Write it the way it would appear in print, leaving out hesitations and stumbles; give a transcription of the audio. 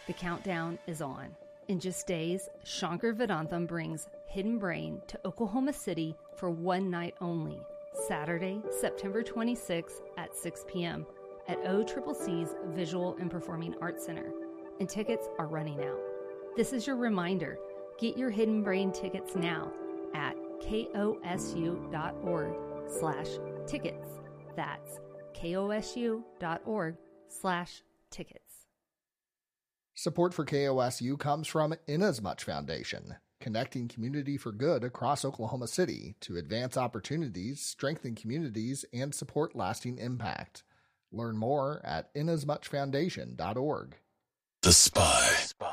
The countdown is on. In just days, Shankar Vedantam brings Hidden Brain to Oklahoma City for one night only, Saturday, September 26th at 6 p.m. at OCCC's Visual and Performing Arts Center, and tickets are running out. This is your reminder. Get your Hidden Brain tickets now at kosu.org/tickets. That's kosu.org/tickets. Support for KOSU comes from Inasmuch Foundation, connecting community for good across Oklahoma City to advance opportunities, strengthen communities, and support lasting impact. Learn more at inasmuchfoundation.org. The Spy.